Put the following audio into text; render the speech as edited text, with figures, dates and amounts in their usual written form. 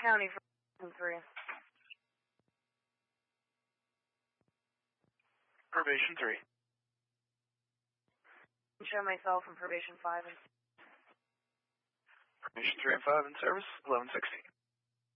County for 3. Probation 3. Show myself in probation 5. Probation 3 and 5 in service, 1160.